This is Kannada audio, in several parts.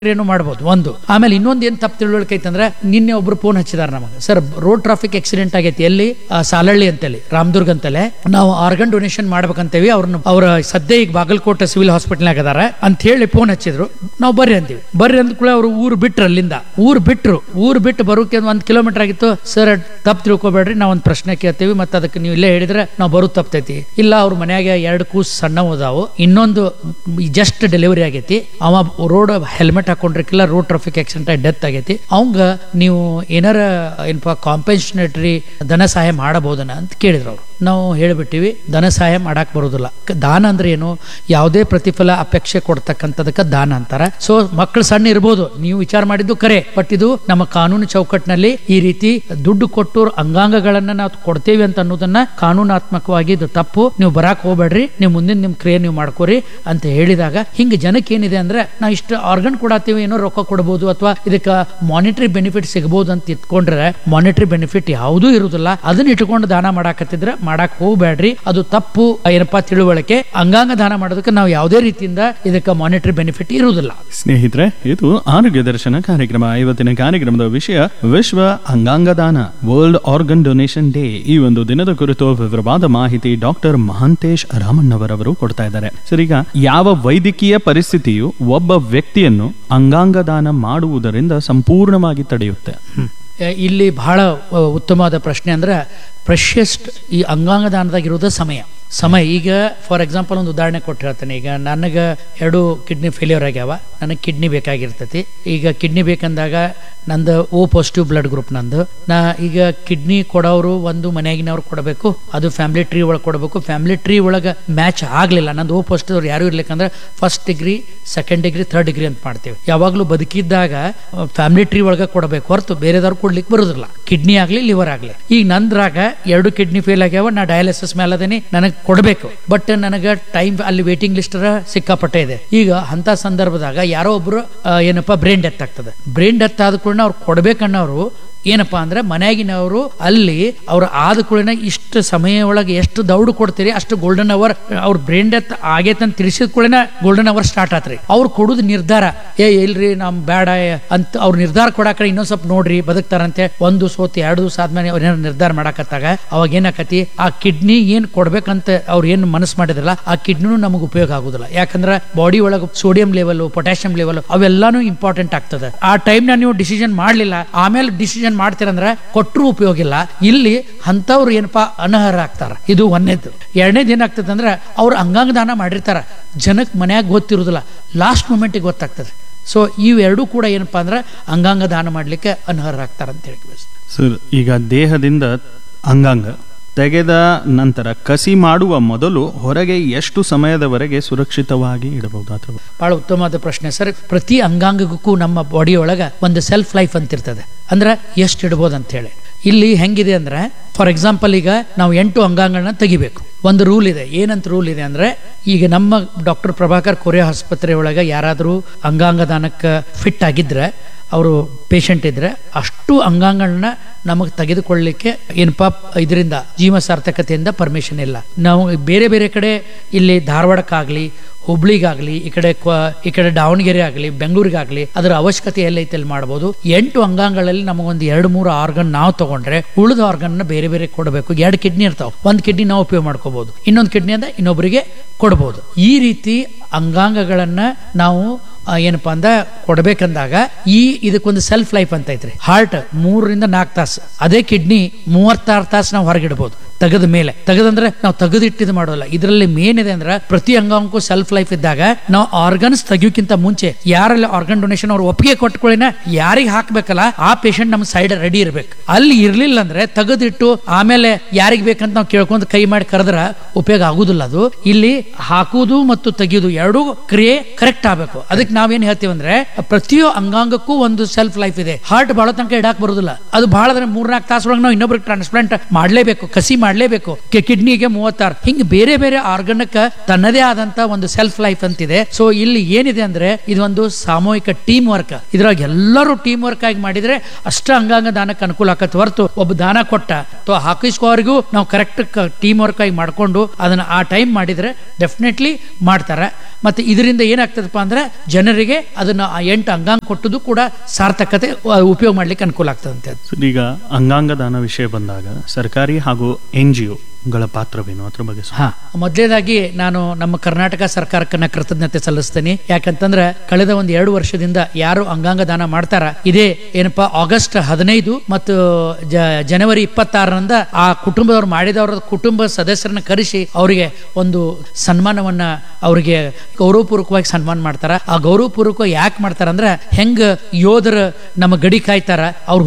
ಏನು ಮಾಡ್ಬೋದು ಒಂದು. ಆಮೇಲೆ ಇನ್ನೊಂದು ಏನ್ ತಪ್ಪು ತಿಳುವಳಿಕೆ ಐತಂದ್ರೆ, ನಿನ್ನೆ ಒಬ್ರು ಫೋನ್ ಹಚ್ಚಿದಾರ ನಮಗೆ, ಸರ್ ರೋಡ್ ಟ್ರಾಫಿಕ್ ಆಕ್ಸಿಡೆಂಟ್ ಆಗೈತಿ ಎಲ್ಲಿ ಸಾಲಹಳ್ಳಿ ಅಂತೇಳಿ ರಾಮದುರ್ಗ್ ಅಂತಲೇ, ನಾವು ಆರ್ಗನ್ ಡೊನೇಷನ್ ಮಾಡ್ಬೇಕಂತೇವಿ, ಅವ್ರ ಸದ್ಯ ಈಗ ಬಾಗಲಕೋಟೆ ಸಿವಿಲ್ ಹಾಸ್ಪಿಟಲ್ ಆಗದಾರ ಅಂತ ಹೇಳಿ ಫೋನ್ ಹಚ್ಚಿದ್ರು. ನಾವು ಬರ್ರಿ ಅಂತೀವಿ, ಬರ್ರಿ ಅಂದ ಕೂಡ ಅವ್ರು ಊರು ಬಿಟ್ರು, ಅಲ್ಲಿಂದ ಊರು ಬಿಟ್ಟು ಬರೋಕೆ 1 ಕಿಲೋಮೀಟರ್ ಆಗಿತ್ತು. ಸರ್ ತಪ್ಪು ತಿಳ್ಕೊಬೇಡ್ರಿ, ನಾವು ಒಂದು ಪ್ರಶ್ನೆ ಕೇಳ್ತೀವಿ, ಮತ್ತೆ ಅದಕ್ಕೆ ನೀವು ಇಲ್ಲೇ ಹೇಳಿದ್ರೆ ನಾವು ಬರೋದು ತಪ್ಪತೈತಿ. ಇಲ್ಲ, ಅವ್ರ ಮನ್ಯಾಗ 2 ಕೂಸು ಸಣ್ಣ ಓದಾವು, ಇನ್ನೊಂದು ಜಸ್ಟ್ ಡೆಲಿವರಿ ಆಗೈತಿ, ಅವ road helmet ಹಾಕೊಂಡ್ರಿಕಿಲ್ಲ, road traffic accident death ಆಗೈತಿ, ಅವಂಗ ನೀವು ಏನಾರ ಏನಪ್ಪಾ ಕಾಂಪೆನ್ಸೇಟರಿ ಧನ ಸಹಾಯ ಮಾಡಬಹುದನ ಅಂತ ಕೇಳಿದ್ರು ಅವ್ರು. ನಾವು ಹೇಳ್ಬಿಟ್ಟಿವಿ, ಧನ ಸಹಾಯ ಮಾಡಕ್ ಬರೋದಿಲ್ಲ. ದಾನ ಅಂದ್ರೆ ಏನು, ಯಾವುದೇ ಪ್ರತಿಫಲ ಅಪೇಕ್ಷೆ ಕೊಡ್ತಕ್ಕಂಥದಕ್ಕೆ ದಾನ ಅಂತಾರ. ಸೊ ಮಕ್ಕಳು ಸಣ್ಣ ಇರ್ಬೋದು, ನೀವು ವಿಚಾರ ಮಾಡಿದ್ದು ಕರೆ, ಬಟ್ ಇದು ನಮ್ಮ ಕಾನೂನು ಚೌಕಟ್ಟಿನಲ್ಲಿ ಈ ರೀತಿ ದುಡ್ಡು ಕೊಟ್ಟು ಅಂಗಾಂಗಗಳನ್ನ ನಾವು ಕೊಡ್ತೇವೆ ಅಂತ ಅನ್ನೋದನ್ನ ಕಾನೂನಾತ್ಮಕವಾಗಿ ಇದು ತಪ್ಪು, ನೀವು ಬರಾಕ್ ಹೋಗ್ಬೇಡ್ರಿ, ನೀವು ಮುಂದಿನ ನಿಮ್ ಕ್ರಿಯೆ ನೀವು ಮಾಡ್ಕೋರಿ ಅಂತ ಹೇಳಿದಾಗ, ಹಿಂಗ ಜನಕ್ಕೆ ಏನಿದೆ ಅಂದ್ರೆ, ನಾವು ಇಷ್ಟು ಆರ್ಗನ್ ಕೊಡಾತೀವಿ, ಏನೋ ರೊಕ್ಕ ಕೊಡಬಹುದು ಅಥವಾ ಇದಕ್ಕೆ ಮಾನಿಟರಿ ಬೆನಿಫಿಟ್ ಸಿಗಬಹುದು ಅಂತ ಇಟ್ಕೊಂಡ್ರೆ ಮಾನಿಟರಿ ಬೆನಿಫಿಟ್ ಯಾವುದೂ ಇರುವುದಿಲ್ಲ. ಅದನ್ನ ಇಟ್ಕೊಂಡು ದಾನ ಮಾಡಾಕತ್ತಿದ್ರೆ ಮಾಡಕ್ ಹೋಗ್ಬೇಡ್ರಿ, ಅದು ತಪ್ಪು. ಏನಪ್ಪಾ ತಿಳುವಳಿಕೆ, ಅಂಗಾಂಗ ದಾನ ಮಾಡೋದಕ್ಕೆ ನಾವು ಯಾವುದೇ ರೀತಿಯಿಂದ ಇದಕ್ಕೆ ಮಾನಿಟರಿ ಬೆನಿಫಿಟ್ ಇರುವುದಿಲ್ಲ. ಸ್ನೇಹಿತರೆ, ಇದು ಆರೋಗ್ಯ ದರ್ಶನ ಕಾರ್ಯಕ್ರಮ. ಇವತ್ತಿನ ಕಾರ್ಯಕ್ರಮದ ವಿಷಯ ವಿಶ್ವ ಅಂಗಾಂಗ ದಾನ, ವರ್ಲ್ಡ್ ಆರ್ಗನ್ ಡೊನೇಷನ್ ಡೇ. ಈ ಒಂದು ದಿನದ ಕುರಿತು ವಿವರವಾದ ಮಾಹಿತಿ ಡಾಕ್ಟರ್ ಮಹಾಂತೇಶ್ ರಾಮಣ್ಣವರವರು ಕೊಡ್ತಾ ಇದ್ದಾರೆ. ಸರ್, ಈಗ ಯಾವ ವೈದ್ಯಕೀಯ ಪರಿಸ್ಥಿತಿಯು ಒಬ್ಬ ವ್ಯಕ್ತಿಯನ್ನು ಅಂಗಾಂಗ ದಾನ ಮಾಡುವುದರಿಂದ ಸಂಪೂರ್ಣವಾಗಿ ತಡೆಯುತ್ತೆ? ಇಲ್ಲಿ ಬಹಳ ಉತ್ತಮವಾದ ಪ್ರಶ್ನೆ. ಅಂದ್ರೆ ಪ್ರೆಷಿಯಸ್ಟ್ ಈ ಅಂಗಾಂಗ ದಾನದಾಗಿರೋದು ಸಮಯ. ಈಗ ಫಾರ್ ಎಕ್ಸಾಂಪಲ್ ಒಂದು ಉದಾಹರಣೆ ಕೊಟ್ಟು ಹೇಳ್ತೇನೆ. ಈಗ ನನಗೆ 2 ಕಿಡ್ನಿ ಫೇಲ್ಯೂರ್ ಆಗ್ಯಾವ, ನನಗೆ ಕಿಡ್ನಿ ಬೇಕಾಗಿರ್ತೈತಿ. ಈಗ ಕಿಡ್ನಿ ಬೇಕಂದಾಗ ನಂದು O ಪಾಸಿಟಿವ್ ಬ್ಲಡ್ ಗ್ರೂಪ್ ನಂದು. ನಾ ಈಗ ಕಿಡ್ನಿ ಕೊಡೋರು ಒಂದು ಮನೆಯಾಗಿನವ್ರು ಕೊಡಬೇಕು, ಅದು ಫ್ಯಾಮಿಲಿ ಟ್ರೀ ಒಳಗೆ ಕೊಡಬೇಕು. ಫ್ಯಾಮಿಲಿ ಟ್ರೀ ಒಳಗೆ ಮ್ಯಾಚ್ ಆಗಲಿಲ್ಲ, ನಂದು O ಪಾಸಿಟಿವ್ ಅವ್ರು ಯಾರು ಇರ್ಲಿಕ್ಕಂದ್ರೆ 1st degree 2nd degree 3rd degree ಅಂತ ಮಾಡ್ತೇವೆ. ಯಾವಾಗಲೂ ಬದುಕಿದ್ದಾಗ ಫ್ಯಾಮಿಲಿ ಟ್ರೀ ಒಳಗೆ ಕೊಡಬೇಕು ಹೊರತು ಬೇರೆದವ್ರು ಕೊಡ್ಲಿಕ್ಕೆ ಬರೋದಿಲ್ಲ, ಕಿಡ್ನಿ ಆಗಲಿ ಲಿವರ್ ಆಗಲಿ. ಈಗ ನಂದ್ರಾಗ 2 ಕಿಡ್ನಿ ಫೇಲ್ ಆಗ್ಯಾವ, ನಾ ಡಯಾಲಿಸಿಸ್ ಮೇಲೆ ಅದೇನಿ, ನನಗೆ ಕೊಡಬೇಕು, ಬಟ್ ನನಗೆ ಟೈಮ್ ಅಲ್ಲಿ ವೇಟಿಂಗ್ ಲಿಸ್ಟ್ ಸಿಕ್ಕಾಪಟ್ಟೆ ಇದೆ. ಈಗ ಅಂತ ಸಂದರ್ಭದಾಗ ಯಾರೋ ಒಬ್ರು ಏನಪ್ಪಾ ಬ್ರೈನ್ ಡೆತ್ ಆಗ್ತದೆ. ಬ್ರೈನ್ ಡೆತ್ ಆದ ಕೂಡ ಅವ್ರು ಕೊಡ್ಬೇಕನ್ನೋರು ಏನಪ್ಪಾ ಅಂದ್ರೆ ಮನೆಯಾಗಿನವರು ಅಲ್ಲಿ ಅವ್ರು ಆದ ಕೂಡ ಇಷ್ಟು ಸಮಯ ಒಳಗೆ ಎಷ್ಟು ದೌಡು ಕೊಡ್ತೀರಿ ಅಷ್ಟು ಗೋಲ್ಡನ್ ಅವರ್, ಅವ್ರ ಬ್ರೈನ್ ಡೆತ್ ಆಗೇತಂತ ತಿಳಿಸಿದ ಕೂಡ ಗೋಲ್ಡನ್ ಅವರ್ ಸ್ಟಾರ್ಟ್ ಆತ್ರಿ. ಅವ್ರು ಕೊಡುದು ನಿರ್ಧಾರ, ಇಲ್ರಿ ನಮ್ ಬೇಡ ಅಂತ ಅವ್ರ ನಿರ್ಧಾರ ಕೊಡಾಕ ಇನ್ನೊಂದ್ ಸ್ವಲ್ಪ ನೋಡ್ರಿ ಬದುಕ್ತಾರಂತೆ. 1 ಸೋತ್ 2 ದಿವಸ ಆದ್ಮೇಲೆ ಅವ್ರ ನಿರ್ಧಾರ ಮಾಡಾಕತ್ತಾಗ ಅವಾಗ ಏನಾಕತಿ, ಆ ಕಿಡ್ನಿ ಏನ್ ಕೊಡ್ಬೇಕಂತ ಅವ್ರು ಏನ್ ಮನಸ್ಸು ಮಾಡಿದ್ರಲ್ಲ ಆ ಕಿಡ್ನಿನೂ ನಮಗ್ ಉಪಯೋಗ ಆಗುದಿಲ್ಲ. ಯಾಕಂದ್ರೆ ಬಾಡಿ ಒಳಗೆ sodium level, potassium level ಅವೆಲ್ಲಾನು important ಆಗ್ತದೆ. ಆ ಟೈಮ್ ನ ನೀವು ಡಿಸಿಷನ್ ಮಾಡ್ಲಿಲ್ಲ, ಆಮೇಲೆ ಡಿಸಿಷನ್ ಮಾಡ್ತೀರಂದ್ರೆ ಕೊಟ್ಟರು ಉಪಯೋಗ ಇಲ್ಲ. ಇಲ್ಲಿ ಅಂತವ್ರು ಏನಪ್ಪಾ ಅನರ್ಹ ಆಗ್ತಾರ. ಇದು 1ನೇದು. 2ನೇದು ಏನಾಗ್ತದೆ ಅಂದ್ರೆ ಅವ್ರು ಅಂಗಾಂಗ ದಾನ ಮಾಡಿರ್ತಾರ, ಜನಕ್ಕೆ ಮನ್ಯಾಗ ಗೊತ್ತಿರುವುದಿಲ್ಲ, ಲಾಸ್ಟ್ ಮೂಮೆಂಟಿಗೆ ಗೊತ್ತಾಗ್ತದೆ. ಸೊ ಇವೆರಡೂ ಕೂಡ ಏನಪ್ಪಾ ಅಂದ್ರೆ ಅಂಗಾಂಗ ದಾನ ಮಾಡ್ಲಿಕ್ಕೆ ಅನರ್ಹ ಆಗ್ತಾರ ಅಂತ ಹೇಳಿ. ಸರ್, ಈಗ ದೇಹದಿಂದ ಅಂಗಾಂಗ ತೆಗೆದ ನಂತರ ಕಸಿ ಮಾಡುವ ಮೊದಲು ಹೊರಗೆ ಎಷ್ಟು ಸಮಯದವರೆಗೆ ಸುರಕ್ಷಿತವಾಗಿ ಇಡಬಹುದು? ಬಹಳ ಉತ್ತಮವಾದ ಪ್ರಶ್ನೆ ಸರ್. ಪ್ರತಿ ಅಂಗಾಂಗಕ್ಕೂ ನಮ್ಮ ಬಾಡಿ ಒಳಗ ಒಂದು ಸೆಲ್ಫ್ ಲೈಫ್ ಅಂತ ಇರ್ತದೆ, ಅಂದ್ರೆ ಎಷ್ಟು ಇಡಬಹುದು ಅಂತ ಹೇಳಿ. ಇಲ್ಲಿ ಹೆಂಗಿದೆ ಅಂದ್ರೆ, ಫಾರ್ ಎಕ್ಸಾಂಪಲ್ ಈಗ ನಾವು 8 ಅಂಗಾಂಗಗಳನ್ನ ತೆಗಿಬೇಕು. ಒಂದು ರೂಲ್ ಇದೆ. ಏನಂತ ರೂಲ್ ಇದೆ ಅಂದ್ರೆ, ಈಗ ನಮ್ಮ ಡಾಕ್ಟರ್ ಪ್ರಭಾಕರ್ ಕೊರೆ ಆಸ್ಪತ್ರೆ ಒಳಗ ಯಾರಾದರೂ ಅಂಗಾಂಗ ದಾನಕ್ಕೆ ಫಿಟ್ ಆಗಿದ್ರೆ, ಅವರು ಪೇಷಂಟ್ ಇದ್ರೆ, ಅಷ್ಟು ಅಂಗಾಂಗಗಳನ್ನ ನಮಗೆ ತೆಗೆದುಕೊಳ್ಳಲಿಕ್ಕೆ ಏನಪ್ಪಾ ಇದರಿಂದ ಜೀವ ಸಾರ್ಥಕತೆಯಿಂದ ಪರ್ಮಿಷನ್ ಇಲ್ಲ. ನಾವು ಬೇರೆ ಬೇರೆ ಕಡೆ ಇಲ್ಲಿ ಧಾರವಾಡಕ್ಕಾಗ್ಲಿ, ಹುಬ್ಳಿಗಾಗ್ಲಿ, ಈ ಕಡೆ ದಾವಣಗೆರೆ ಆಗಲಿ, ಬೆಂಗಳೂರಿಗಾಗ್ಲಿ ಅದರ ಅವಶ್ಯಕತೆ ಎಲ್ಲೈತೆ ಅಲ್ಲಿ ಮಾಡಬಹುದು. 8 ಅಂಗಾಂಗಗಳಲ್ಲಿ ನಮಗೊಂದು 2-3 ಆರ್ಗನ್ ನಾವು ತಗೊಂಡ್ರೆ ಉಳಿದ ಆರ್ಗನ್ ಬೇರೆ ಬೇರೆ ಕೊಡಬೇಕು. 2 ಕಿಡ್ನಿ ಇರ್ತಾವ, 1 ಕಿಡ್ನಿ ನಾವು ಉಪಯೋಗ ಮಾಡ್ಕೋಬಹುದು, ಇನ್ನೊಂದು ಕಿಡ್ನಿ ಅಂತ ಇನ್ನೊಬ್ಬರಿಗೆ ಕೊಡಬಹುದು. ಈ ರೀತಿ ಅಂಗಾಂಗಗಳನ್ನ ನಾವು ಏನಪ್ಪಾ ಅಂದ ಕೊಡ್ಬೇಕಂದಾಗ ಇದಕ್ಕೊಂದು ಸೆಲ್ಫ್ ಲೈಫ್ ಅಂತ ಐತ್ರಿ. ಹಾರ್ಟ್ 3 ರಿಂದ 4 ತಾಸು, ಅದೇ ಕಿಡ್ನಿ 36 ತಾಸು ನಾವು ಹೊರಗಿಡ್ಬೋದು ತೆಗೆದ ಮೇಲೆ. ತೆಗೆದಂದ್ರೆ ನಾವು ತೆಗೆದಿಟ್ಟಿದ್ ಮಾಡೋಲ್ಲ. ಇದರಲ್ಲಿ ಮೇನ್ ಇದೆ ಅಂದ್ರೆ ಪ್ರತಿ ಅಂಗಾಂಗಕ್ಕೂ ಸೆಲ್ಫ್ ಲೈಫ್ ಇದ್ದಾಗ ನಾವು ಆರ್ಗನ್ಸ್ ತೆಗಿಯೋಕ್ಕಿಂತ ಮುಂಚೆ ಯಾರಲ್ಲಿ ಆರ್ಗನ್ ಡೊನೇಷನ್ ಅವ್ರು ಒಪ್ಪಿಗೆ ಕೊಟ್ಕೊಳ್ಳಿನ ಯಾರಿಗೆ ಹಾಕ್ಬೇಕಲ್ಲ ಆ ಪೇಷಂಟ್ ನಮ್ಮ ಸೈಡ್ ರೆಡಿ ಇರ್ಬೇಕು. ಅಲ್ಲಿ ಇರ್ಲಿಲ್ಲ ಅಂದ್ರೆ ತೆಗೆದಿಟ್ಟು ಆಮೇಲೆ ಯಾರಿಗ್ ಬೇಕಂತ ನಾವು ಕೇಳ್ಕೊಂಡು ಕೈ ಮಾಡಿ ಕರೆದ್ರ ಉಪಯೋಗ ಆಗುದಿಲ್ಲ. ಅದು ಇಲ್ಲಿ ಹಾಕುವುದು ಮತ್ತು ತೆಗಿಯೋದು ಎರಡೂ ಕ್ರಿಯೆ ಕರೆಕ್ಟ್ ಆಗ್ಬೇಕು. ಅದಕ್ಕೆ ನಾವೇನ್ ಹೇಳ್ತೀವಿ ಅಂದ್ರೆ ಪ್ರತಿಯೊ ಅಂಗಾಂಗಕ್ಕೂ ಒಂದು ಸೆಲ್ಫ್ ಲೈಫ್ ಇದೆ. ಹಾರ್ಟ್ ಬಹಳ ತನಕ ಇಡಾಕ್ ಬರುದಿಲ್ಲ, ಅದು ಬಹಳ 3-4 ತಾಸೊಳಗೆ ನಾವು ಇನ್ನೊಬ್ರಿಗೆ ಟ್ರಾನ್ಸ್ಪ್ಲಾಂಟ್ ಮಾಡ್ಲೇಬೇಕು, ಕಸಿ ಮಾಡ್ಲೇಬೇಕು. ಕಿಡ್ನಿಗೆ 36, ಹಿಂಗ್ ಬೇರೆ ಬೇರೆ ಆರ್ಗನ್ಕ ತನ್ನದೇ ಆದಂತ ಒಂದು ಸೆಲ್ಫ್ ಲೈಫ್ ಅಂತಿದೆ. ಸೊ ಇಲ್ಲಿ ಏನಿದೆ ಅಂದ್ರೆ ಇದೊಂದು ಸಾಮೂಹಿಕ ಟೀಮ್ ವರ್ಕ್. ಇದ್ರಾಗ ಎಲ್ಲರೂ ಟೀಮ್ ವರ್ಕ್ ಆಗಿ ಮಾಡಿದ್ರೆ ಅಷ್ಟ ಅಂಗಾಂಗ ದಾನಕ್ಕೆ ಅನುಕೂಲ ಆಗತ್ತೆ ಹೊರತು ಒಬ್ಬ ದಾನ ಕೊಟ್ಟ ಅಥವಾ ಹಾಕಿಸ್ಕೋವರೆಗೂ ನಾವು ಕರೆಕ್ಟ್ ಟೀಮ್ ವರ್ಕ್ ಆಗಿ ಮಾಡ್ಕೊಂಡು ಅದನ್ನ ಆ ಟೈಮ್ ಮಾಡಿದ್ರೆ ಡೆಫಿನೆಟ್ಲಿ ಮಾಡ್ತಾರೆ. ಮತ್ತೆ ಇದರಿಂದ ಏನಾಗ್ತದಪ್ಪ ಅಂದ್ರೆ ಜನರಿಗೆ ಅದನ್ನ 8 ಅಂಗಾಂಗ ಕೊಟ್ಟದ್ದು ಕೂಡ ಸಾರ್ಥಕತೆ ಉಪಯೋಗ ಮಾಡ್ಲಿಕ್ಕೆ ಅನುಕೂಲ ಆಗ್ತದಂತೆ. ಈಗ ಅಂಗಾಂಗ ದಾನ ವಿಷಯ ಬಂದಾಗ ಸರ್ಕಾರಿ ಹಾಗೂ NGO ಗಳ ಪಾತ್ರವೇನು ಅದ್ರ ಬಗ್ಗೆ? ಮೊದಲೇದಾಗಿ ನಾನು ನಮ್ಮ ಕರ್ನಾಟಕ ಸರ್ಕಾರಕ್ಕೆ ಕೃತಜ್ಞತೆ ಸಲ್ಲಿಸ್ತೇನೆ. ಯಾಕಂತಂದ್ರೆ ಕಳೆದ 1-2 ವರ್ಷದಿಂದ ಯಾರು ಅಂಗಾಂಗ ದಾನ ಮಾಡ್ತಾರ, ಇದೇ ಏನಪ್ಪಾ ಆಗಸ್ಟ್ 15 ಮತ್ತು ಜನವರಿ 26ರಂದ ಆ ಕುಟುಂಬದವ್ರು ಮಾಡಿದವರ ಕುಟುಂಬ ಸದಸ್ಯರನ್ನ ಕರೆಸಿ ಅವರಿಗೆ ಒಂದು ಸನ್ಮಾನವನ್ನ, ಅವರಿಗೆ ಗೌರವಪೂರ್ವಕವಾಗಿ ಸನ್ಮಾನ ಮಾಡ್ತಾರ. ಆ ಗೌರವಪೂರ್ವಕ ಯಾಕೆ ಮಾಡ್ತಾರ ಅಂದ್ರೆ, ಹೆಂಗ ಯೋಧರ ನಮ್ಮ ಗಡಿ ಕಾಯ್ತಾರ, ಅವ್ರು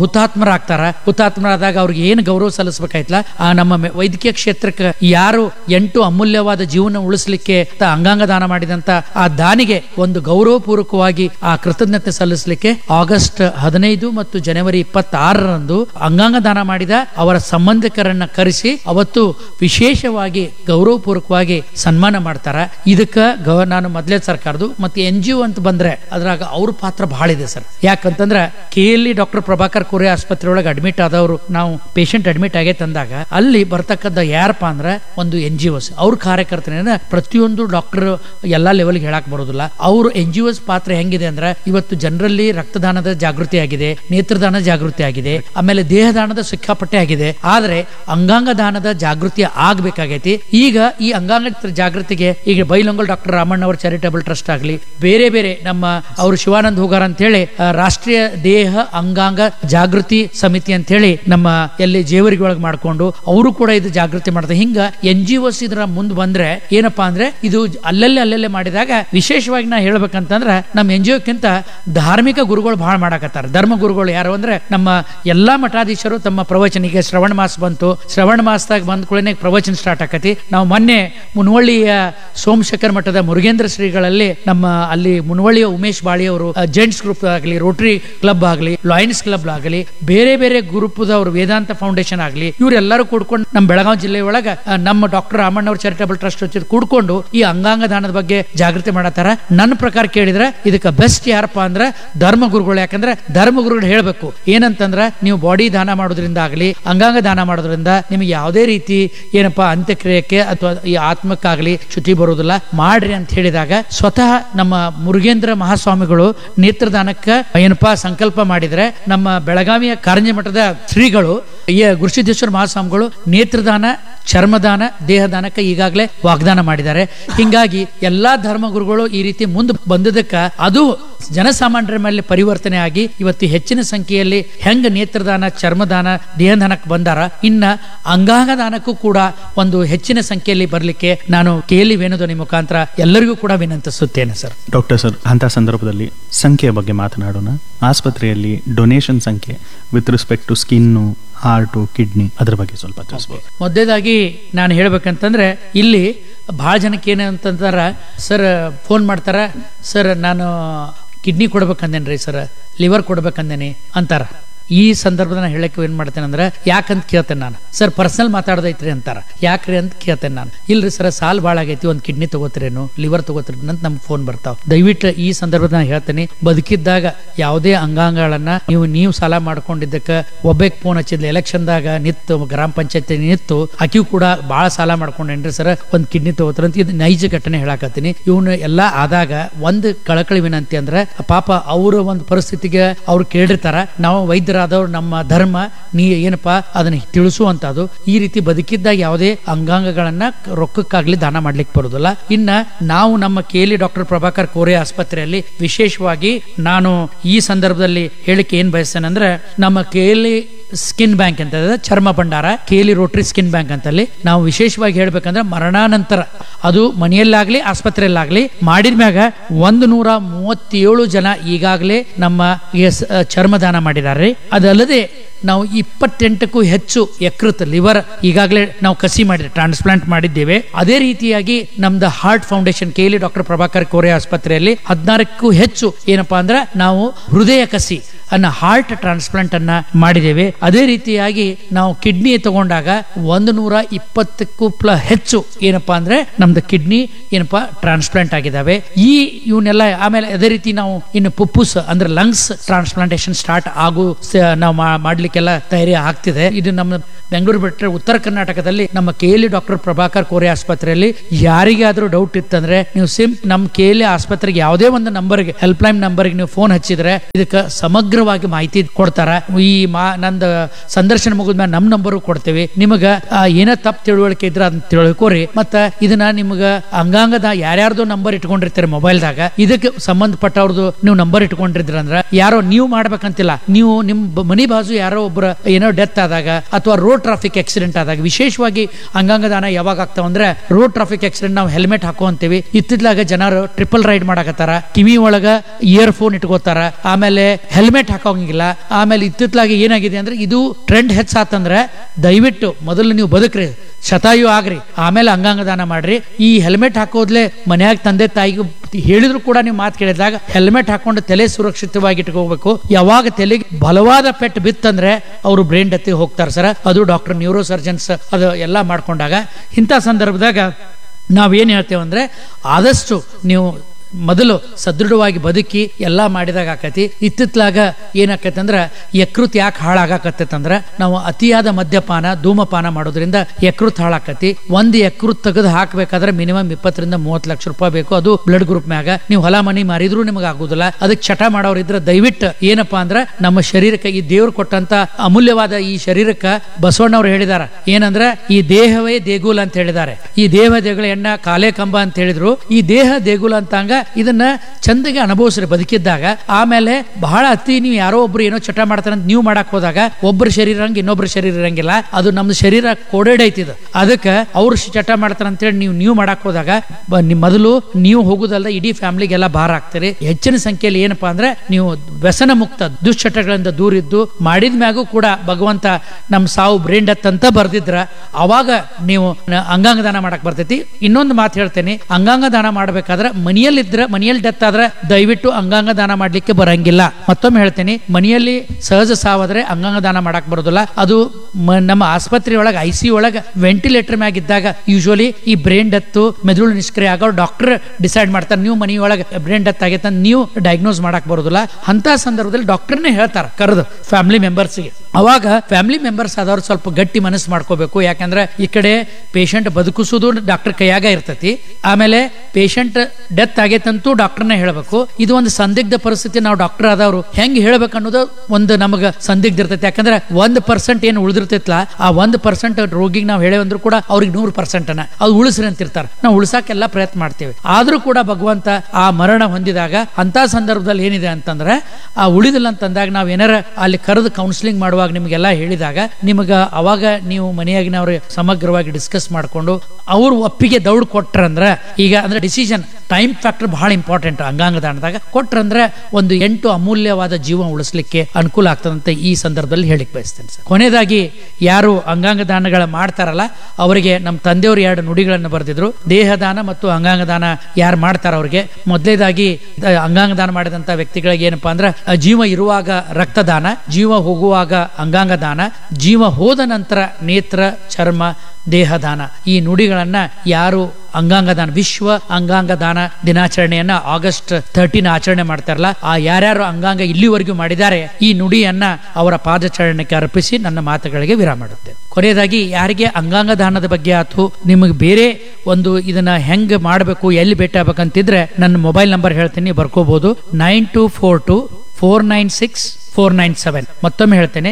ಹುತಾತ್ಮರಾದಾಗ ಅವ್ರಿಗೆ ಏನು ಗೌರವ ಸಲ್ಲಿಸಬೇಕಾಯ್ತಲ್ಲ, ಆ ನಮ್ಮ ವೈದ್ಯಕೀಯ ಕ್ಷೇತ್ರಕ್ಕೆ ಯಾರು 8 ಅಮೂಲ್ಯವಾದ ಜೀವನ ಉಳಿಸಲಿಕ್ಕೆ ಅಂಗಾಂಗ ದಾನ ಮಾಡಿದಂತ ಆ ದಾನಿಗೆ ಒಂದು ಗೌರವಪೂರ್ವಕವಾಗಿ ಆ ಕೃತಜ್ಞತೆ ಸಲ್ಲಿಸಲಿಕ್ಕೆ ಆಗಸ್ಟ್ 15 ಮತ್ತು ಜನವರಿ 26ರಂದು ಅಂಗಾಂಗ ದಾನ ಮಾಡಿದ ಅವರ ಸಂಬಂಧಿಕರನ್ನ ಕರೆಸಿ ಅವತ್ತು ವಿಶೇಷವಾಗಿ ಗೌರವಪೂರ್ವಕವಾಗಿ ಸನ್ಮಾನ ಮಾಡ್ತಾರ. ಇದಕ್ಕ ನಾನು ಮೊದಲೇ ಸರ್ಕಾರದು ಮತ್ತೆ NGO ಅಂತ ಬಂದ್ರೆ ಅದ್ರಾಗ ಅವ್ರ ಪಾತ್ರ ಬಹಳ ಇದೆ ಸರ್. ಯಾಕಂತಂದ್ರ KLE ಡಾಕ್ಟರ್ ಪ್ರಭಾಕರ್ ಕೋರೆ ಆಸ್ಪತ್ರೆ ಒಳಗೆ ಅಡ್ಮಿಟ್ ಆದವರು, ನಾವು ಪೇಷಂಟ್ ಅಡ್ಮಿಟ್ ಆಗೈತೆ ಅಂದಾಗ ಅಲ್ಲಿ ಬರ್ತಕ್ಕಂಥ ಯಾರಪ್ಪ ಅಂದ್ರೆ ಒಂದು NGOs ಅವ್ರ ಕಾರ್ಯಕರ್ತನ ಪ್ರತಿಯೊಂದು ಡಾಕ್ಟರ್ ಎಲ್ಲಾ ಲೆವೆಲ್ಗೆ ಹೇಳಕ್ ಬರೋದಿಲ್ಲ. ಅವರು NGOs ಪಾತ್ರ ಹೆಂಗಿದೆ ಅಂದ್ರೆ, ಇವತ್ತು ಜನರಲ್ಲಿ ರಕ್ತದಾನದ ಜಾಗೃತಿ ಆಗಿದೆ, ನೇತ್ರದಾನ ಜಾಗೃತಿ ಆಗಿದೆ, ಆಮೇಲೆ ದೇಹದಾನದ ಸಿಕ್ಕಾಪಟ್ಟೆ ಆಗಿದೆ. ಆದ್ರೆ ಅಂಗಾಂಗ ದಾನದ ಜಾಗೃತಿ ಆಗ್ಬೇಕಾಗೈತಿ. ಈಗ ಈ ಅಂಗಾಂಗ ಜಾಗೃತಿಗೆ ಈಗ ಬೈಲೊಂಗಲ್ ಡಾಕ್ಟರ್ ರಾಮಣ್ಣ ಅವರ ಚಾರಿಟಬಲ್ ಟ್ರಸ್ಟ್ ಆಗಲಿ, ಬೇರೆ ಬೇರೆ ನಮ್ಮ ಅವರು ಶಿವಾನಂದ್ ಹೋಗಾರ್ ಅಂತ ಹೇಳಿ ರಾಷ್ಟ್ರೀಯ ದೇಹ ಅಂಗಾಂಗ ಜಾಗೃತಿ ಸಮಿತಿ ಅಂತ ಹೇಳಿ ನಮ್ಮ ಎಲ್ಲಿ ಜೇವರಿಗೆ ಒಳಗೆ ಮಾಡ್ಕೊಂಡು ಅವರು ಕೂಡ ಇದು ಜಾಗೃತಿ ಮಾಡ್ತಾರೆ. ಹಿಂಗ NGOs ಇದರ ಮುಂದೆ ಬಂದ್ರೆ ಏನಪ್ಪಾ ಅಂದ್ರೆ, ಇದು ಅಲ್ಲಲ್ಲೇ ಮಾಡಿದಾಗ ವಿಶೇಷವಾಗಿ ನಾ ಹೇಳ್ಬೇಕಂತಂದ್ರೆ, ನಮ್ಮ NGOಕ್ಕಿಂತ ಧಾರ್ಮಿಕ ಗುರುಗಳು ಬಹಳ ಮಾಡಾಕತ್ತಾರ. ಧರ್ಮ ಗುರುಗಳು ಯಾರು ಅಂದ್ರೆ, ನಮ್ಮ ಎಲ್ಲಾ ಮಠಾಧೀಶರು ತಮ್ಮ ಪ್ರವಚನಿಗೆ ಶ್ರವಣ ಮಾಸ ಬಂತು, ಶ್ರವಣ ಮಾಸದಾಗ ಬಂದ ಕೂಡಲೇ ಪ್ರವಚನ ಸ್ಟಾರ್ಟ್ ಆಕತಿ. ನಾವು ಮೊನ್ನೆ ಮುನವಳ್ಳಿಯ ಸೋಮಶೇಖರ್ ಮಠದ ಮುರುಗೇಂದ್ರ ಶ್ರೀಗಳಲ್ಲಿ ನಮ್ಮ ಅಲ್ಲಿ ಮುನವಳ್ಳಿಯ ಉಮೇಶ್ ಬಾಳಿ ಅವರು ಜೆಂಟ್ಸ್ ಗ್ರೂಪ್ ಆಗಲಿ, ರೋಟರಿ ಕ್ಲಬ್ ಆಗಲಿ, ಲಯನ್ಸ್ ಕ್ಲಬ್ ಆಗಲಿ, ಬೇರೆ ಬೇರೆ ಗ್ರೂಪ್ ಅವರು ವೇದಾಂತ ಫೌಂಡೇಶನ್ ಆಗಲಿ, ಇವರೆಲ್ಲರೂ ಕೂಡ್ಕೊಂಡು ನಮ್ಮ ಬೆಳಗಾವಿ ಜಿಲ್ಲೆ ಒಳಗ ನಮ್ಮ ಡಾಕ್ಟರ್ ರಾಮಣ್ಣ ಅವ್ರ ಚಾರಿಟಬಲ್ ಟ್ರಸ್ಟ್ ಕೂಡ್ಕೊಂಡು ಈ ಅಂಗಾಂಗ ದಾನದ ಬಗ್ಗೆ ಜಾಗೃತಿ ಮಾಡತ್ತಾರ. ನನ್ನ ಪ್ರಕಾರ ಕೇಳಿದ್ರೆ ಇದಕ್ಕೆ ಬೆಸ್ಟ್ ಯಾರಪ್ಪ ಅಂದ್ರೆ ಧರ್ಮ ಗುರುಗಳು. ಯಾಕಂದ್ರೆ ಧರ್ಮ ಗುರುಗಳು ಹೇಳ್ಬೇಕು ಏನಂತಂದ್ರ, ನೀವು ಬಾಡಿ ದಾನ ಮಾಡೋದ್ರಿಂದ ಆಗಲಿ, ಅಂಗಾಂಗ ದಾನ ಮಾಡೋದ್ರಿಂದ ನಿಮ್ಗೆ ಯಾವುದೇ ರೀತಿ ಏನಪ್ಪಾ ಅಂತ್ಯಕ್ರಿಯೆಗೆ ಅಥವಾ ಈ ಆತ್ಮಕ್ಕಾಗಲಿ ಶುಚಿ ಬರುವುದಿಲ್ಲ, ಮಾಡ್ರಿ ಅಂತ ಹೇಳಿದಾಗ ಸ್ವತಃ ನಮ್ಮ ಮುರುಗೇಂದ್ರ ಮಹಾಸ್ವಾಮಿಗಳು ನೇತ್ರದಾನಕ್ಕೆ ಏನಪ್ಪಾ ಸಂಕಲ್ಪ ಮಾಡಿದ್ರೆ, ನಮ್ಮ ಬೆಳಗಾವಿಯ ಕಾರಂಜಿ ಮಠದ ಶ್ರೀಗಳು ಗುರುಸಿದ್ದೇಶ್ವರ ಮಹಾಸ್ವಾಮಿಗಳು ನೇತ್ರದಾನ, ಚರ್ಮದಾನ, ದೇಹದಾನಕ್ಕೆ ಈಗಾಗಲೇ ವಾಗ್ದಾನ ಮಾಡಿದ್ದಾರೆ. ಹಿಂಗಾಗಿ ಎಲ್ಲಾ ಧರ್ಮ ಗುರುಗಳು ಈ ರೀತಿ ಮುಂದೆ ಬಂದದಕ್ಕ ಅದು ಜನಸಾಮಾನ್ಯರ ಮೇಲೆ ಪರಿವರ್ತನೆ ಆಗಿ ಇವತ್ತು ಹೆಚ್ಚಿನ ಸಂಖ್ಯೆಯಲ್ಲಿ ಹೆಂಗ ನೇತ್ರದಾನ, ಚರ್ಮದಾನ, ದೇಹದಾನಕ್ಕೆ ಬಂದಾರ, ಇನ್ನ ಅಂಗಾಂಗ ದಾನಕ್ಕೂ ಕೂಡ ಒಂದು ಹೆಚ್ಚಿನ ಸಂಖ್ಯೆಯಲ್ಲಿ ಬರಲಿಕ್ಕೆ ನಾನು KLE ವೇಣುಧ್ವನಿ ಮುಖಾಂತರ ಎಲ್ಲರಿಗೂ ಕೂಡ ವಿನಂತಿಸುತ್ತೇನೆ ಸರ್. ಡಾಕ್ಟರ್ ಸರ್, ಅಂತ ಸಂದರ್ಭದಲ್ಲಿ ಸಂಖ್ಯೆಯ ಬಗ್ಗೆ ಮಾತನಾಡೋಣ. ಆಸ್ಪತ್ರೆಯಲ್ಲಿ ಡೊನೇಷನ್ ಸಂಖ್ಯೆ with respect to skin, heart, kidney, ಅದ್ರ ಬಗ್ಗೆ ಸ್ವಲ್ಪ ತಿಳಿಸ್ಬೋದು. ಮೊದಲೇದಾಗಿ ನಾನು ಹೇಳ್ಬೇಕಂತಂದ್ರೆ, ಇಲ್ಲಿ ಬಹಳ ಜನಕ್ಕೆ ಏನಂತಾರ ಸರ್, ಫೋನ್ ಮಾಡ್ತಾರ, ಸರ್ ನಾನು ಕಿಡ್ನಿ ಕೊಡ್ಬೇಕಂದೇನ್ರಿ ಸರ್, ಲಿವರ್ ಕೊಡ್ಬೇಕಂದೇನಿ ಅಂತಾರ. ಈ ಸಂದರ್ಭದ ನಾನು ಹೇಳಕ್ಕೆ ಏನ್ ಮಾಡ್ತೇನೆ ಅಂದ್ರೆ, ಯಾಕಂತ ಕೇಳ್ತೇನೆ ನಾನು, ಸರ್ ಪರ್ಸನಲ್ ಮಾತಾಡೋದೈತ್ರಿ ಅಂತಾರ. ಯಾಕ್ರಿ ಅಂತ ಕೇಳ್ತೇನೆ ನಾನು. ಇಲ್ರಿ ಸರ್ ಸಾಲ್ ಭಾಳ ಆಗೈತಿ, ಒಂದು ಕಿಡ್ನಿ ತಗೋತಿರೇನು, ಲಿವರ್ ತಗೋತಿರೇನು ಅಂತ ನಮ್ಗೆ ಫೋನ್ ಬರ್ತಾವ. ದಯವಿಟ್ಟು ಈ ಸಂದರ್ಭದ ನಾನು ಹೇಳ್ತೇನೆ, ಬದುಕಿದ್ದಾಗ ಯಾವುದೇ ಅಂಗಾಂಗಗಳನ್ನ ನೀವು ಸಾಲ ಮಾಡ್ಕೊಂಡಿದ್ದಕ್ಕೆ ಒಬ್ಬಕ್ಕೆ ಫೋನ್ ಹಚ್ಚಿದ್ಲ, ಎಲೆಕ್ಷನ್ದಾಗ ನಿತ್ತು, ಗ್ರಾಮ ಪಂಚಾಯತಿ ನಿತ್ತು, ಆಕಿಯೂ ಕೂಡ ಬಹಳ ಸಾಲ ಮಾಡ್ಕೊಂಡೇನ್ರಿ ಸರ್, ಒಂದು ಕಿಡ್ನಿ ತಗೋತಾರ ಅಂತ. ಇದು ನೈಜ ಘಟನೆ ಹೇಳಾಕತ್ತೀನಿ. ಇವನು ಎಲ್ಲಾ ಆದಾಗ ಒಂದು ಕಳಕಳಿ ವಿನಂತಿ ಅಂದ್ರೆ, ಪಾಪ ಅವರ ಒಂದು ಪರಿಸ್ಥಿತಿಗೆ ಅವ್ರು ಕೇಳಿರ್ತಾರ, ನಾವು ವೈದ್ಯರಾದವ್ರು ನಮ್ಮ ಧರ್ಮ ಏನಪ್ಪಾ ಅದನ್ನ ತಿಳಿಸುವಂತದ್ದು. ಈ ರೀತಿ ಬದುಕಿದ್ದಾಗ ಯಾವುದೇ ಅಂಗಾಂಗಗಳನ್ನ ರೊಕ್ಕಕ್ಕಾಗ್ಲಿ ದಾನ ಮಾಡ್ಲಿಕ್ಕೆ ಬರುದಿಲ್ಲ. ಇನ್ನ ನಾವು ನಮ್ಮ KLE ಡಾಕ್ಟರ್ ಪ್ರಭಾಕರ್ ಕೋರೆ ಆಸ್ಪತ್ರೆಯಲ್ಲಿ ವಿಶೇಷವಾಗಿ ನಾನು ಈ ಸಂದರ್ಭದಲ್ಲಿ ಹೇಳಿಕೆ ಏನ್ ಬಯಸ್ತೇನೆ ಅಂದ್ರೆ, ನಮ್ಮ KLE ಸ್ಕಿನ್ ಬ್ಯಾಂಕ್ ಅಂತ ಚರ್ಮ ಭಂಡಾರ, KLE ರೋಟರಿ ಸ್ಕಿನ್ ಬ್ಯಾಂಕ್ ಅಂತಲ್ಲಿ ನಾವು ವಿಶೇಷವಾಗಿ ಹೇಳ್ಬೇಕಂದ್ರೆ, ಮರಣಾನಂತರ ಅದು ಮನೆಯಲ್ಲಾಗ್ಲಿ ಆಸ್ಪತ್ರೆಯಲ್ಲಾಗ್ಲಿ ಮಾಡಿದ್ಮ್ಯಾಗ 137 ಜನ ಈಗಾಗಲೇ ನಮ್ಮ ಚರ್ಮದಾನ ಮಾಡಿದ್ದಾರೆ. ಅದಲ್ಲದೆ ನಾವು 28ಕ್ಕೂ ಹೆಚ್ಚು ಯಕೃತ್, ಲಿವರ್ ಈಗಾಗಲೇ ನಾವು ಕಸಿ ಮಾಡಿದ್ರೆ ಟ್ರಾನ್ಸ್ಪ್ಲಾಂಟ್ ಮಾಡಿದ್ದೇವೆ. ಅದೇ ರೀತಿಯಾಗಿ ನಮ್ದು heart foundation KLE doctor Prabhakar Kore ಆಸ್ಪತ್ರೆಯಲ್ಲಿ 16ಕ್ಕೂ ಹೆಚ್ಚು ಏನಪ್ಪಾ ಅಂದ್ರೆ ನಾವು ಹೃದಯ ಕಸಿ ಅನ್ನ ಹಾರ್ಟ್ ಟ್ರಾನ್ಸ್ಪ್ಲಾಂಟ್ ಅನ್ನ ಮಾಡಿದ್ದೇವೆ. ಅದೇ ರೀತಿಯಾಗಿ ನಾವು ಕಿಡ್ನಿ ತಗೊಂಡಾಗ 120ಕ್ಕೂ ಹೆಚ್ಚು ಏನಪ್ಪಾ ಅಂದ್ರೆ ನಮ್ದು ಕಿಡ್ನಿ ಏನಪ್ಪಾ ಟ್ರಾನ್ಸ್ಪ್ಲಾಂಟ್ ಆಗಿದಾವೆ. ಇವನ್ನೆಲ್ಲ ಆಮೇಲೆ ಅದೇ ರೀತಿ ನಾವು ಇನ್ನು ಪುಪ್ಪುಸ್ ಅಂದ್ರೆ ಲಂಗ್ಸ್ ಟ್ರಾನ್ಸ್ಪ್ಲಾಂಟೇಶನ್ ಸ್ಟಾರ್ಟ್ ನಾವು ಮಾಡ್ಲಿಕ್ಕೆಲ್ಲ ತಯಾರಿ ಆಗ್ತಿದೆ. ಇದು ನಮ್ಮ ಬೆಂಗಳೂರು ಬಿಟ್ಟರೆ ಉತ್ತರ ಕರ್ನಾಟಕದಲ್ಲಿ ನಮ್ಮ KLE ಡಾಕ್ಟರ್ ಪ್ರಭಾಕರ್ ಕೋರೆ ಆಸ್ಪತ್ರೆಯಲ್ಲಿ ಯಾರಿಗಾದ್ರೂ ಡೌಟ್ ಇತ್ತಂದ್ರೆ ನೀವು ನಮ್ಮ KLE ಆಸ್ಪತ್ರೆಗೆ ಯಾವುದೇ ಒಂದು ನಂಬರ್ಗೆ ಹೆಲ್ಪ್ ಲೈನ್ ನಂಬರ್ಗೆ ನೀವು ಫೋನ್ ಹಚ್ಚಿದ್ರೆ ಇದಕ್ಕೆ ಸಮಗ್ರವಾಗಿ ಮಾಹಿತಿ ಕೊಡ್ತಾರ. ನಂದು ಸಂದರ್ಶನ ಮುಗಿದ್ಮೇಲೆ ನಮ್ಮ ನಂಬರು ಕೊಡ್ತೇವೆ. ನಿಮಗ ಏನ ತಪ್ಪು ತಿಳುವಳಿಕೆ ಇದ್ರೆ ಅದನ್ನ ತಿಳ್ಕೋರಿ. ಮತ್ತ ಇದನ್ನ ನಿಮಗ ಅಂಗಾಂಗದ ಯಾರ್ಯಾರ್ದು ನಂಬರ್ ಇಟ್ಕೊಂಡಿರ್ತೀರಿ ಮೊಬೈಲ್ದಾಗ, ಇದಕ್ಕೆ ಸಂಬಂಧಪಟ್ಟವ್ರದ್ದು ನೀವು ನಂಬರ್ ಇಟ್ಕೊಂಡಿದ್ರ ಅಂದ್ರ ಯಾರೋ ನೀವು ಮಾಡ್ಬೇಕಂತಿಲ್ಲ, ನೀವು ನಿಮ್ ಮನಿ ಬಾಜು ಯಾರೋ ಒಬ್ಬರ ಏನೋ ಡೆತ್ ಆದಾಗ ಅಥವಾ ರೋಡ್ ಟ್ರಾಫಿಕ್ ಆಕ್ಸಿಡೆಂಟ್ ಆದಾಗ, ವಿಶೇಷವಾಗಿ ಅಂಗಾಂಗ ದಾನ ಯಾವಾಗ ಆಗ್ತಾವ ಅಂದ್ರೆ ರೋಡ್ ಟ್ರಾಫಿಕ್ ಆಕ್ಸಿಡೆಂಟ್ ನಾವು ಹೆಲ್ಮೆಟ್ ಹಾಕುವಂತೀವಿ. ಇತ್ತಿತ್ಲಾಗ ಜನರು ಟ್ರಿಪಲ್ ರೈಡ್ ಮಾಡಕತ್ತಾರ, ಕಿವಿ ಒಳಗ ಇಯರ್ ಫೋನ್ ಇಟ್ಕೋತಾರ, ಆಮೇಲೆ ಹೆಲ್ಮೆಟ್ ಹಾಕೋಂಗಿಲ್ಲ. ಆಮೇಲೆ ಇತ್ತಿತ್ಲಾಗಿ ಏನಾಗಿದೆ ಅಂದ್ರೆ ಇದು ಟ್ರೆಂಡ್ ಹೆಚ್ಚಾತಂದ್ರೆ ದಯವಿಟ್ಟು ಮೊದಲು ನೀವು ಬದುಕ್ರಿ, ಶತಾಯು ಆಗ್ರಿ, ಆಮೇಲೆ ಅಂಗಾಂಗ ದಾನ ಮಾಡ್ರಿ. ಈ ಹೆಲ್ಮೆಟ್ ಹಾಕೋದ್ಲೆ ಮನ್ಯಾಗ ತಂದೆ ತಾಯಿಗೆ ಹೇಳಿದ್ರು ಕೂಡ ನೀವು ಮಾತು ಕೇಳಿದಾಗ ಹೆಲ್ಮೆಟ್ ಹಾಕೊಂಡು ತಲೆ ಸುರಕ್ಷಿತವಾಗಿ ಇಟ್ಕೋಬೇಕು. ಯಾವಾಗ ತಲೆಗೆ ಬಲವಾದ ಪೆಟ್ಟು ಬಿತ್ತಂದ್ರೆ ಅವರು ಬ್ರೈನ್ ಡೆತ್ಗೆ ಹೋಗ್ತಾರೆ ಸರ್. ಅದು ಡಾಕ್ಟರ್ ನ್ಯೂರೋ ಸರ್ಜನ್ಸ್ ಅದು ಎಲ್ಲ ಮಾಡ್ಕೊಂಡಾಗ ಇಂಥ ಸಂದರ್ಭದಾಗ ನಾವೇನ್ ಹೇಳ್ತೇವೆ ಅಂದ್ರೆ ಆದಷ್ಟು ನೀವು ಮೊದಲು ಸದೃಢವಾಗಿ ಬದುಕಿ ಎಲ್ಲಾ ಮಾಡಿದಾಗ ಆಕತಿ. ಇತ್ತಿತ್ಲಾಗ ಏನಾಕತಿ ಅಂದ್ರ ಯಕೃತ್ ಯಾಕೆ ಹಾಳಾಗಕತ್ತಂದ್ರ ನಾವು ಅತಿಯಾದ ಮದ್ಯಪಾನ ಧೂಮಪಾನ ಮಾಡೋದ್ರಿಂದ ಯಕೃತ್ ಹಾಳಾಕತಿ. ಒಂದು ಯಕೃತ್ ತೆಗೆದು ಹಾಕ್ಬೇಕಾದ್ರೆ ಮಿನಿಮಮ್ 20 ರಿಂದ 30 ಲಕ್ಷ ರೂಪಾಯಿ ಬೇಕು. ಅದು ಬ್ಲಡ್ ಗ್ರೂಪ್ ಮ್ಯಾಗ. ನೀವು ಹೊಲ ಮನಿ ಮಾರಿದ್ರು ನಿಮಗೆ ಆಗುದಿಲ್ಲ. ಅದಕ್ಕೆ ಚಟ ಮಾಡೋರಿದ್ರೆ ದಯವಿಟ್ಟು ಏನಪ್ಪಾ ಅಂದ್ರ ನಮ್ಮ ಶರೀರಕ್ಕೆ ಈ ದೇವ್ರು ಕೊಟ್ಟಂತ ಅಮೂಲ್ಯವಾದ ಈ ಶರೀರಕ್ಕೆ ಬಸವಣ್ಣವ್ರು ಹೇಳಿದಾರ ಏನಂದ್ರ ಈ ದೇಹವೇ ದೇಗುಲ ಅಂತ ಹೇಳಿದ್ದಾರೆ. ಈ ದೇಹ ದೇಗುಲ ಎಣ್ಣ ಕಾಲೇ ಕಂಬ ಅಂತ ಹೇಳಿದ್ರು. ಈ ದೇಹ ದೇಗುಲ ಅಂತಂಗ ಇದನ್ನ ಚಂದಗೆ ಅನುಭವಿಸ್ರಿ ಬದುಕಿದ್ದಾಗ. ಆಮೇಲೆ ಬಹಳ ಅತಿ ನೀವು ಯಾರೋ ಒಬ್ರು ಏನೋ ಚಟ ಮಾಡ್ತಾರ ಅಂತ ನೀವು ಮಾಡಕ್ ಹೋದಾಗ ಒಬ್ಬರ ಶರೀರ ಹಂಗ ಇನ್ನೊಬ್ರ ಶರೀರ ಇರಂಗಿಲ್ಲ. ಅದು ನಮ್ಮ ಶರೀರ ಕೋಡೆಡ್ ಐತಿದ. ಅದಕ್ಕೆ ಅವ್ರು ಚಟ ಮಾಡ್ತಾರ ಅಂತೇಳಿ ನೀವು ಮಾಡಕ್ ಹೋದಾಗ ಮೊದಲು ನೀವು ಹೋಗುದಲ್ದ ಇಡೀ ಫ್ಯಾಮಿಲಿಗೆಲ್ಲ ಭಾರ ಆಗ್ತೀರಿ. ಹೆಚ್ಚಿನ ಸಂಖ್ಯೆಯಲ್ಲಿ ಏನಪ್ಪಾ ಅಂದ್ರೆ ನೀವು ವ್ಯಸನ ಮುಕ್ತ ದುಶ್ಚಟಗಳಿಂದ ದೂರ ಇದ್ದು ಮಾಡಿದ ಮ್ಯಾಗೂ ಕೂಡ ಭಗವಂತ ನಮ್ ಸಾವು ಬ್ರೈನ್ ಡೆತ್ ಅಂತ ಬರ್ದಿದ್ರ ಅವಾಗ ನೀವು ಅಂಗಾಂಗ ದಾನ ಮಾಡಕ್ ಬರ್ತೈತಿ. ಇನ್ನೊಂದು ಮಾತು ಹೇಳ್ತೇನೆ, ಅಂಗಾಂಗ ದಾನ ಮಾಡ್ಬೇಕಾದ್ರೆ ಮನೆಯಲ್ಲಿ ಡೆತ್ ಆದ್ರೆ ದಯವಿಟ್ಟು ಅಂಗಾಂಗ ದಾನ ಮಾಡ್ಲಿಕ್ಕೆ ಬರಂಗಿಲ್ಲ. ಮತ್ತೊಮ್ಮೆ ಹೇಳ್ತೇನೆ, ಮನೆಯಲ್ಲಿ ಸಹಜ ಸಾವಾದ್ರೆ ಅಂಗಾಂಗ ದಾನ ಮಾಡಕ್ ಬರೋದಿಲ್ಲ. ಅದು ನಮ್ಮ ಆಸ್ಪತ್ರೆ ಒಳಗೆ ICU ಒಳಗೆ ವೆಂಟಿಲೇಟರ್ ಮ್ಯಾಗ ಇದ್ದಾಗ ಯೂಶುವಲಿ ಈ ಬ್ರೈನ್ ಡೆತ್ ಮೆದುಳು ನಿಷ್ಕ್ರಿಯ ಆಗೋ ಡಾಕ್ಟರ್ ಡಿಸೈಡ್ ಮಾಡ್ತಾರೆ. ನೀವು ಮನೆಯೊಳಗೆ ಬ್ರೈನ್ ಡೆತ್ ಆಗೈತೆ ಅಂತ ನೀವು ಡಯಾಗ್ನೋಸ್ ಮಾಡಕ್ ಬರೋದಿಲ್ಲ. ಅಂತ ಸಂದರ್ಭದಲ್ಲಿ ಡಾಕ್ಟರ್ನೇ ಹೇಳ್ತಾರೆ ಕರೆದು ಫ್ಯಾಮಿಲಿ ಮೆಂಬರ್ಸ್ಗೆ. ಅವಾಗ ಫ್ಯಾಮಿಲಿ ಮೆಂಬರ್ಸ್ ಆದವ್ರು ಸ್ವಲ್ಪ ಗಟ್ಟಿ ಮನಸ್ಸು ಮಾಡ್ಕೋಬೇಕು. ಯಾಕಂದ್ರೆ ಈ ಕಡೆ ಪೇಷಂಟ್ ಬದುಕಿಸೋದು ಡಾಕ್ಟರ್ ಕೈಯಾಗ ಇರ್ತೈತಿ, ಆಮೇಲೆ ಪೇಷಂಟ್ ಡೆತ್ ಆಗೈತಂತೂ ಡಾಕ್ಟರ್ನೇ ಹೇಳ್ಬೇಕು. ಇದು ಒಂದು ಸಂದಿಗ್ಧ ಪರಿಸ್ಥಿತಿ. ನಾವು ಡಾಕ್ಟರ್ ಆದವರು ಹೆಂಗ್ ಹೇಳ್ಬೇಕು ಅನ್ನೋದು ಒಂದು ನಮಗ ಸಂದಿಗ್ಧ ಇರ್ತೈತಿ. ಯಾಕಂದ್ರೆ 1% ಏನು ಉಳಿದಿರ್ತೈತ್ಲ ಆ 1% ರೋಗಿಗೆ ನಾವು ಹೇಳೇವಂದ್ರೂ ಕೂಡ ಅವ್ರಿಗೆ 100% ಅದು ಉಳಿಸ್ರಿ ಅಂತಿರ್ತಾರೆ. ನಾವು ಉಳಿಸಾಕೆಲ್ಲ ಪ್ರಯತ್ನ ಮಾಡ್ತೇವೆ. ಆದ್ರೂ ಕೂಡ ಭಗವಂತ ಆ ಮರಣ ಹೊಂದಿದಾಗ ಅಂತ ಸಂದರ್ಭದಲ್ಲಿ ಏನಿದೆ ಅಂತಂದ್ರೆ ಆ ಉಳಿದಿಲ್ಲ ಅಂತಂದಾಗ ನಾವ್ ಏನಾರ ಅಲ್ಲಿ ಕರೆದು ಕೌನ್ಸಿಲಿಂಗ್ ಮಾಡುವಾಗ ನಿಮ್ಗೆಲ್ಲ ಹೇಳಿದಾಗ ನಿಮಗ ಅವಾಗ ನೀವು ಮನೆಯಾಗಿನವ್ರಿಗೆ ಸಮಗ್ರವಾಗಿ ಡಿಸ್ಕಸ್ ಮಾಡ್ಕೊಂಡು ಅವ್ರು ಒಪ್ಪಿಗೆ ದೌಡ್ ಕೊಟ್ರಂದ್ರ ಈಗ ಅಂದ್ರೆ ಡಿಸಿಷನ್ ಟೈಮ್ ಫ್ಯಾಕ್ಟರ್ ಬಹಳ ಇಂಪಾರ್ಟೆಂಟ್. ಅಂಗಾಂಗ ದಾನದಾಗ ಕೊಟ್ರಂದ್ರೆ ಒಂದು 8 ಅಮೂಲ್ಯವಾದ ಜೀವ ಉಳಿಸ್ಲಿಕ್ಕೆ ಅನುಕೂಲ ಆಗ್ತದಂತೆ ಈ ಸಂದರ್ಭದಲ್ಲಿ ಹೇಳಿಕ್ ಬಯಸ್ತೇನೆ ಸರ್. ಕೊನೆಯದಾಗಿ ಯಾರು ಅಂಗಾಂಗ ದಾನಗಳ ಮಾಡ್ತಾರಲ್ಲ ಅವರಿಗೆ ನಮ್ಮ ತಂದೆಯವರು 2 ನುಡಿಗಳನ್ನು ಬರೆದಿದ್ರು. ದೇಹದಾನ ಮತ್ತು ಅಂಗಾಂಗ ದಾನ ಯಾರು ಮಾಡ್ತಾರ ಅವ್ರಿಗೆ ಮೊದಲೇದಾಗಿ ಅಂಗಾಂಗ ದಾನ ಮಾಡಿದಂತ ವ್ಯಕ್ತಿಗಳಿಗೆ ಏನಪ್ಪಾ ಅಂದ್ರೆ ಜೀವ ಇರುವಾಗ ರಕ್ತದಾನ, ಜೀವ ಹೋಗುವಾಗ ಅಂಗಾಂಗ ದಾನ, ಜೀವ ಹೋದ ನಂತರ ನೇತ್ರ ಚರ್ಮ ದೇಹದಾನ. ಈ ನುಡಿಗಳನ್ನ ಯಾರು ಅಂಗಾಂಗ ದಾನ ವಿಶ್ವ ಅಂಗಾಂಗ ದಾನ ದಿನಾಚರಣೆಯನ್ನ August 13 ಆಚರಣೆ ಮಾಡ್ತಾರಲ್ಲ ಆ ಯಾರ್ಯಾರು ಅಂಗಾಂಗ ಇಲ್ಲಿವರೆಗೂ ಮಾಡಿದ್ದಾರೆ ಈ ನುಡಿಯನ್ನ ಅವರ ಪಾದಚರಣೆಗೆ ಅರ್ಪಿಸಿ ನನ್ನ ಮಾತುಗಳಿಗೆ ವಿರಾಮ ಮಾಡುತ್ತೇನೆ. ಕೊನೆಯದಾಗಿ ಯಾರಿಗೆ ಅಂಗಾಂಗ ದಾನದ ಬಗ್ಗೆ ಆತು ನಿಮಗೆ ಬೇರೆ ಒಂದು ಇದನ್ನ ಹೆಂಗ್ ಮಾಡಬೇಕು ಎಲ್ಲಿ ಭೇಟಿ ಆಗ್ಬೇಕಂತಿದ್ರೆ ನನ್ನ ಮೊಬೈಲ್ ನಂಬರ್ ಹೇಳ್ತೀನಿ, ಬರ್ಕೋಬಹುದು. 9242496497. ಮತ್ತೊಮ್ಮೆ ಹೇಳ್ತೇನೆ,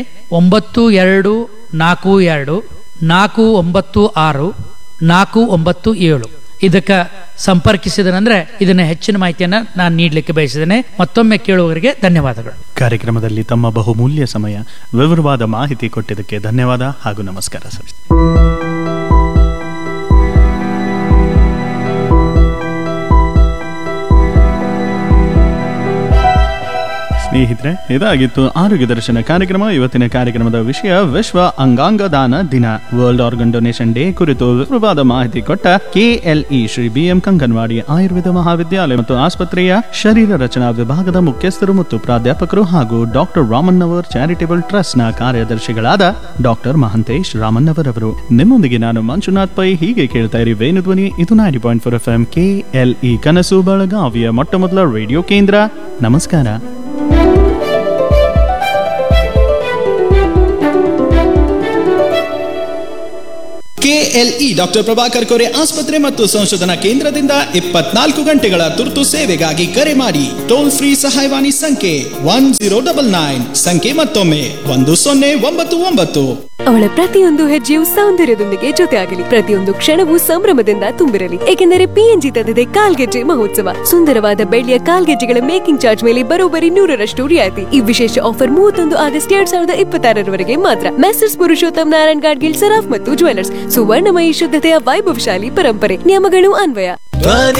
9242496497. ಇದಕ್ಕೆ ಸಂಪರ್ಕಿಸಿದನಂದ್ರೆ ಇದನ್ನ ಹೆಚ್ಚಿನ ಮಾಹಿತಿಯನ್ನ ನಾನು ನೀಡಲಿಕ್ಕೆ ಬಯಸಿದ್ದೇನೆ. ಮತ್ತೊಮ್ಮೆ ಕೇಳುವವರಿಗೆ ಧನ್ಯವಾದಗಳು. ಕಾರ್ಯಕ್ರಮದಲ್ಲಿ ತಮ್ಮ ಬಹುಮೂಲ್ಯ ಸಮಯ ವಿವರವಾದ ಮಾಹಿತಿ ಕೊಟ್ಟಿದ್ದಕ್ಕೆ ಧನ್ಯವಾದ ಹಾಗೂ ನಮಸ್ಕಾರ ಸರ್. ಸ್ನೇಹಿತರೆ, ಇದಾಗಿತ್ತು ಆರೋಗ್ಯ ದರ್ಶನ ಕಾರ್ಯಕ್ರಮ. ಇವತ್ತಿನ ಕಾರ್ಯಕ್ರಮದ ವಿಷಯ ವಿಶ್ವ ಅಂಗಾಂಗ ದಾನ ದಿನ, ವರ್ಲ್ಡ್ ಆರ್ಗನ್ ಡೊನೇಷನ್ ಡೇ ಕುರಿತು ವಿವರವಾದ ಮಾಹಿತಿ ಕೊಟ್ಟ KLE ಶ್ರೀ BM ಕಂಗನವಾಡಿ ಆಯುರ್ವೇದ ಮಹಾವಿದ್ಯಾಲಯ ಮತ್ತು ಆಸ್ಪತ್ರೆಯ ಶರೀರ ರಚನಾ ವಿಭಾಗದ ಮುಖ್ಯಸ್ಥರು ಮತ್ತು ಪ್ರಾಧ್ಯಾಪಕರು ಹಾಗೂ ಡಾಕ್ಟರ್ ರಾಮಣ್ಣವರ್ ಚಾರಿಟೇಬಲ್ ಟ್ರಸ್ಟ್ ನ ಕಾರ್ಯದರ್ಶಿಗಳಾದ ಡಾಕ್ಟರ್ ಮಹಾಂತೇಶ್ ರಾಮಣ್ಣವರ್ ಅವರು. ನಿಮ್ಮೊಂದಿಗೆ ನಾನು ಮಂಜುನಾಥ್ ಪೈ. ಹೀಗೆ ಕೇಳ್ತಾ ಇರಿ ವೇಣುಧ್ವನಿ. ಇದು 90.4 FM KLE ಕನಸು ಬೆಳಗಾವಿಯ ಮೊಟ್ಟ ಮೊದಲ ರೇಡಿಯೋ ಕೇಂದ್ರ. ನಮಸ್ಕಾರ. KLE ಡಾಕ್ಟರ್ ಪ್ರಭಾಕರ್ ಕೋರೆ ಆಸ್ಪತ್ರೆ ಮತ್ತು ಸಂಶೋಧನಾ ಕೇಂದ್ರದಿಂದ 24 ಗಂಟೆಗಳ ತುರ್ತು ಸೇವೆಗಾಗಿ ಕರೆ ಮಾಡಿ. ಟೋಲ್ ಫ್ರೀ ಸಹಾಯವಾಣಿ ಸಂಖ್ಯೆ 1099. ಸಂಖ್ಯೆ ಮತ್ತೊಮ್ಮೆ 1099. ಅವಳ ಪ್ರತಿಯೊಂದು ಹೆಜ್ಜೆಯು ಸೌಂದರ್ಯದೊಂದಿಗೆ ಜೊತೆಯಾಗಲಿ, ಪ್ರತಿಯೊಂದು ಕ್ಷಣವೂ ಸಂಭ್ರಮದಿಂದ ತುಂಬಿರಲಿ. ಏಕೆಂದರೆ PNG ತಂದಿದೆ ಕಾಲ್ಗೆಜ್ಜೆ ಮಹೋತ್ಸವ. ಸುಂದರವಾದ ಬೆಳ್ಳಿಯ ಕಾಲ್ಗೆಜ್ಜೆಗಳ ಮೇಕಿಂಗ್ ಚಾರ್ಜ್ ಮೇಲೆ ಬರೋಬ್ಬರಿ 100% ರಿಯಾಯಿತಿ. ಈ ವಿಶೇಷ ಆಫರ್ 31 ಆಗಸ್ಟ್ 2026 ಮಾತ್ರ. ಮೆಸರ್ಸ್ ಪುರುಷೋತ್ತಮ್ ನಾರಾಯಣ್ ಗಾಡ್ಗಿಲ್ ಸರಾಫ್ ಮತ್ತು ಜ್ಯುವೆಲರ್ಸ್. ಸುವರ್ಣಮಯಿ ಶುದ್ಧತೆಯ ವೈಭವಶಾಲಿ ಪರಂಪರೆ. ನಿಯಮಗಳು ಅನ್ವಯ.